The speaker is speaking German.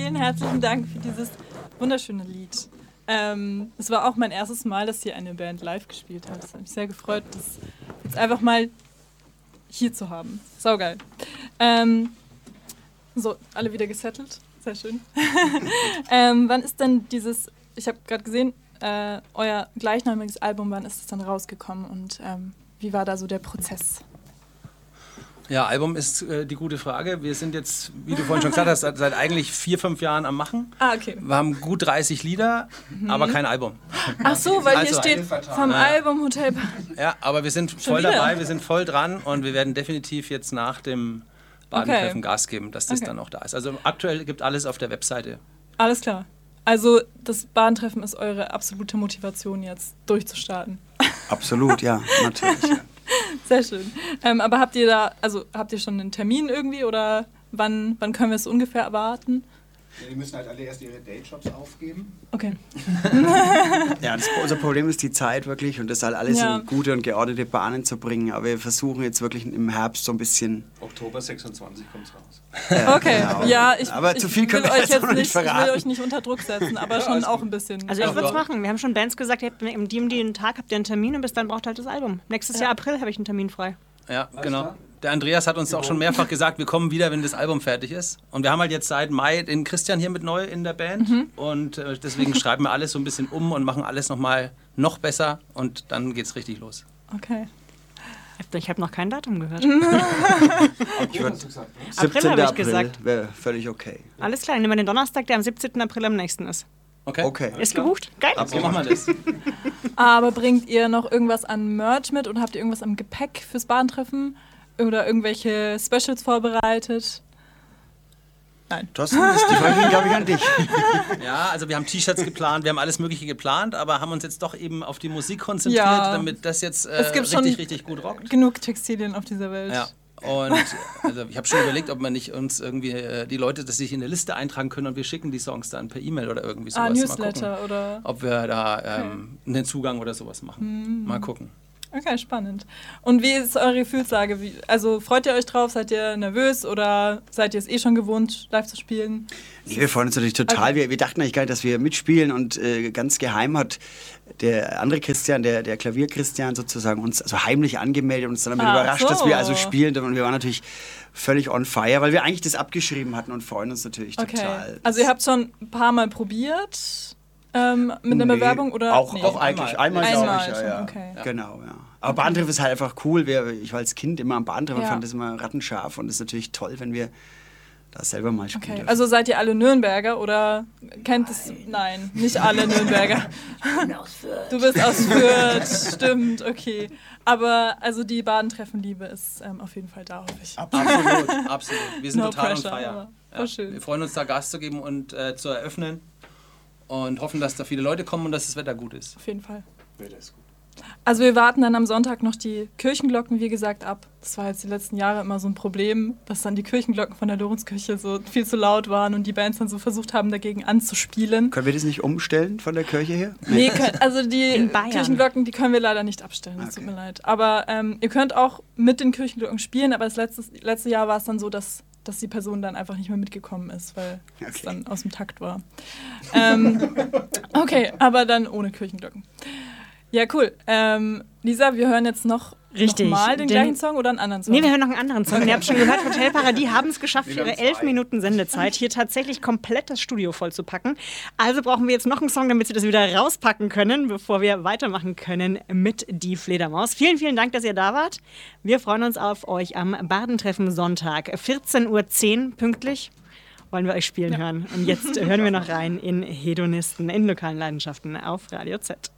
vielen herzlichen Dank für dieses wunderschöne Lied. Es war auch mein erstes Mal, dass hier eine Band live gespielt hat. Es hat mich sehr gefreut, das jetzt einfach mal hier zu haben. Saugeil. So, alle wieder gesettelt. Sehr schön. Wann ist denn dieses, ich habe gerade gesehen, euer gleichnamiges Album, wann ist es dann rausgekommen und wie war da so der Prozess? Ja, Album ist die gute Frage. Wir sind jetzt, wie du vorhin schon gesagt hast, seit eigentlich 4-5 Jahren am Machen. Okay. Wir haben gut 30 Lieder, aber kein Album. Ach so, weil hier steht vom Album Hotel. Ja, aber wir sind voll dabei, wir sind voll dran und wir werden definitiv jetzt nach dem Badentreffen Gas geben, dass das dann auch da ist. Also aktuell gibt alles auf der Webseite. Alles klar. Also das Badentreffen ist eure absolute Motivation jetzt durchzustarten. Absolut, ja, natürlich. Ja. Sehr schön. Aber habt ihr schon einen Termin irgendwie oder wann können wir es ungefähr erwarten? Ja, die müssen halt alle erst ihre Dayjobs aufgeben. Okay. Ja, unser Problem ist die Zeit wirklich und das halt alles in gute und geordnete Bahnen zu bringen. Aber wir versuchen jetzt wirklich im Herbst so ein bisschen... Oktober 26 kommt es raus. Okay, genau. ja, aber zu viel können wir jetzt noch nicht verraten. Ich will euch nicht unter Druck setzen, aber schon auch ein bisschen. Also ich würde es machen. Wir haben schon Bands gesagt, ihr habt im die Tag habt ihr einen Termin und bis dann braucht ihr halt das Album. Nächstes Jahr April habe ich einen Termin frei. Ja, genau. Der Andreas hat uns auch schon mehrfach gesagt, wir kommen wieder, wenn das Album fertig ist. Und wir haben halt jetzt seit Mai den Christian hier mit neu in der Band. Und deswegen schreiben wir alles so ein bisschen um und machen alles nochmal noch besser. Und dann geht's richtig los. Okay. Ich habe noch kein Datum gehört. Ich würde 17. April habe ich gesagt. Wäre völlig okay. Alles klar, nehmen wir den Donnerstag, der am 17. April am nächsten ist. Okay. Ist gebucht? Geil. So machen wir das. Aber bringt ihr noch irgendwas an Merch mit oder habt ihr irgendwas am Gepäck fürs Badentreffen? Oder irgendwelche Specials vorbereitet? Nein. Thorsten, die Frage ging, glaube ich, an dich. Ja, also wir haben T-Shirts geplant, wir haben alles Mögliche geplant, aber haben uns jetzt doch eben auf die Musik konzentriert, damit das jetzt richtig gut rockt. Genug Textilien auf dieser Welt. Ja. Und also ich habe schon überlegt, ob man nicht uns irgendwie die Leute, dass sich in eine Liste eintragen können und wir schicken die Songs dann per E-Mail oder irgendwie sowas. Newsletter mal gucken, oder... ob wir da einen Zugang oder sowas machen. Mal gucken. Okay, spannend. Und wie ist eure Gefühlslage? Also freut ihr euch drauf? Seid ihr nervös oder seid ihr es eh schon gewohnt, live zu spielen? Nee, wir freuen uns natürlich total. Wir dachten eigentlich gar nicht, dass wir mitspielen und ganz geheim hat der andere Christian, der Klavier-Christian sozusagen uns so heimlich angemeldet und uns dann damit überrascht, dass wir also spielen. Und wir waren natürlich völlig on fire, weil wir eigentlich das abgeschrieben hatten und freuen uns natürlich total. Also ihr habt schon ein paar Mal probiert mit einer Bewerbung? Oder? Auch eigentlich. Einmal glaube ich, ja. Okay. Genau, ja. Aber Badentreffen ist halt einfach cool. Ich war als Kind immer am Badentreffen und fand das immer rattenscharf. Und es ist natürlich toll, wenn wir da selber mal spielen dürfen. Also seid ihr alle Nürnberger oder kennt es? Nein, nicht alle Nürnberger. Ich bin aus Fürth. Du bist aus Fürth, stimmt, okay. Aber also die Badentreffen-Liebe ist auf jeden Fall da, hoffe ich. Absolut. Wir sind total on fire. Ja. Schön. Wir freuen uns da Gas zu geben und zu eröffnen und hoffen, dass da viele Leute kommen und dass das Wetter gut ist. Auf jeden Fall. Wetter ist gut. Also wir warten dann am Sonntag noch die Kirchenglocken, wie gesagt, ab. Das war jetzt die letzten Jahre immer so ein Problem, dass dann die Kirchenglocken von der Lorenzkirche so viel zu laut waren und die Bands dann so versucht haben, dagegen anzuspielen. Können wir das nicht umstellen von der Kirche her? Nee, also die Kirchenglocken, die können wir leider nicht abstellen, das tut mir leid. Aber ihr könnt auch mit den Kirchenglocken spielen, aber das letzte Jahr war es dann so, dass die Person dann einfach nicht mehr mitgekommen ist, weil es dann aus dem Takt war. Okay, aber dann ohne Kirchenglocken. Ja, cool. Lisa, wir hören jetzt noch mal den gleichen Song oder einen anderen Song? Nee, wir hören noch einen anderen Song. Ihr habt schon gehört, Hotel Paradis haben es geschafft, für ihre 11 Minuten Sendezeit hier tatsächlich komplett das Studio voll zu packen. Also brauchen wir jetzt noch einen Song, damit sie das wieder rauspacken können, bevor wir weitermachen können mit Die Fledermaus. Vielen, vielen Dank, dass ihr da wart. Wir freuen uns auf euch am Badentreffen Sonntag. 14:10 Uhr pünktlich wollen wir euch spielen hören. Und jetzt hören wir noch rein in Hedonisten, in lokalen Leidenschaften auf Radio Z.